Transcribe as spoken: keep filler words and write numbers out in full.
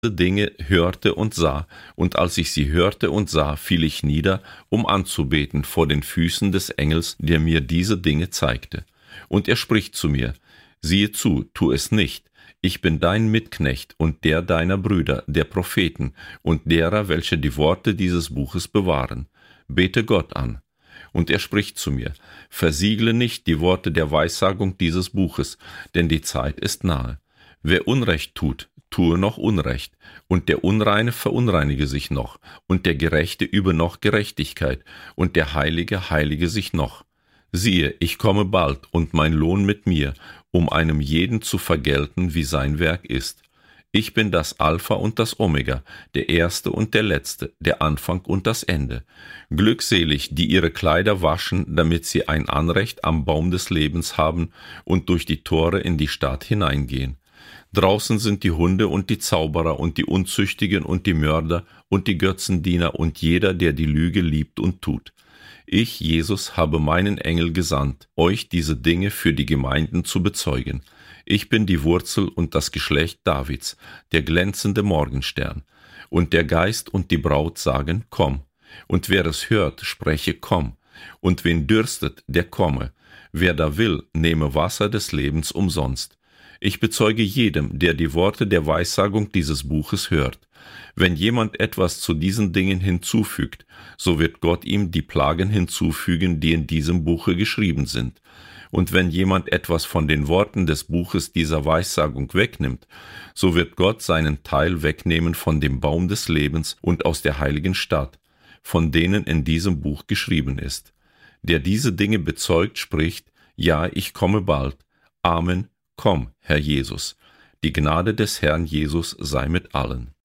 Dinge hörte und sah, und als ich sie hörte und sah, fiel ich nieder, um anzubeten vor den Füßen des Engels, der mir diese Dinge zeigte. Und er spricht zu mir: Siehe zu, tu es nicht. Ich bin dein Mitknecht und der deiner Brüder, der Propheten, und derer, welche die Worte dieses Buches bewahren. Bete Gott an. Und er spricht zu mir: Versiegle nicht die Worte der Weissagung dieses Buches, denn die Zeit ist nahe. Wer Unrecht tut, tue noch Unrecht, und der Unreine verunreinige sich noch, und der Gerechte übe noch Gerechtigkeit, und der Heilige heilige sich noch. Siehe, ich komme bald, und mein Lohn mit mir, um einem jeden zu vergelten, wie sein Werk ist. Ich bin das Alpha und das Omega, der Erste und der Letzte, der Anfang und das Ende. Glückselig, die ihre Kleider waschen, damit sie ein Anrecht am Baum des Lebens haben und durch die Tore in die Stadt hineingehen. Draußen sind die Hunde und die Zauberer und die Unzüchtigen und die Mörder und die Götzendiener und jeder, der die Lüge liebt und tut. Ich, Jesus, habe meinen Engel gesandt, euch diese Dinge für die Gemeinden zu bezeugen. Ich bin die Wurzel und das Geschlecht Davids, der glänzende Morgenstern. Und der Geist und die Braut sagen: Komm. Und wer es hört, spreche: Komm. Und wen dürstet, der komme. Wer da will, nehme Wasser des Lebens umsonst. Ich bezeuge jedem, der die Worte der Weissagung dieses Buches hört. Wenn jemand etwas zu diesen Dingen hinzufügt, so wird Gott ihm die Plagen hinzufügen, die in diesem Buche geschrieben sind. Und wenn jemand etwas von den Worten des Buches dieser Weissagung wegnimmt, so wird Gott seinen Teil wegnehmen von dem Baum des Lebens und aus der heiligen Stadt, von denen in diesem Buch geschrieben ist. Der diese Dinge bezeugt, spricht: Ja, ich komme bald. Amen. Komm, Herr Jesus. Die Gnade des Herrn Jesus sei mit allen.